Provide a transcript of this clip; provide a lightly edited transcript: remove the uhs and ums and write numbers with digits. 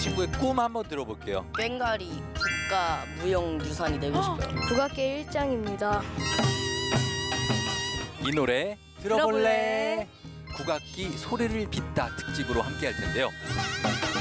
친구의 꿈 한번 들어볼게요. 꽹과리 국가 무형유산이 되고 싶어요. 국악계 1장입니다. 이 노래 들어볼래? 국악기 소리를 빚다 특집으로 함께 할 텐데요.